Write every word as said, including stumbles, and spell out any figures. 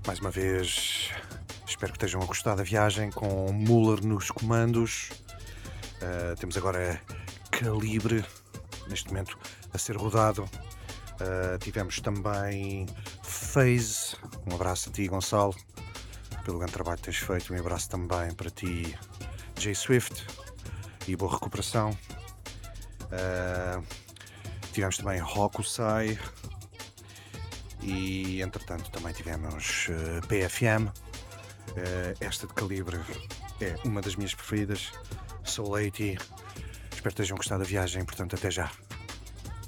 Mais uma vez, espero que estejam a gostar da viagem com Muller nos comandos. Uh, temos agora Calibre, neste momento, a ser rodado. Uh, tivemos também Phase. Um abraço a ti, Gonçalo, pelo grande trabalho que tens feito. Um abraço também para ti, J Swift, e boa recuperação. Uh, tivemos também Hokusai. E entretanto também tivemos uh, P F M. Uh, esta de Calibre é uma das minhas preferidas. Soul oitenta. Espero que estejam gostado da viagem, portanto até já.